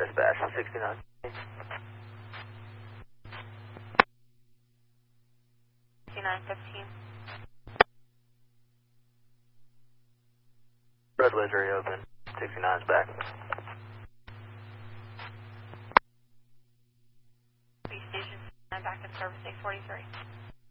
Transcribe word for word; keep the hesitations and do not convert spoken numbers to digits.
dispatch, sixty-nine. sixty-nine fifteen. Red laser open, sixty-nine's back. Police station, I'm back in service, eight forty-three.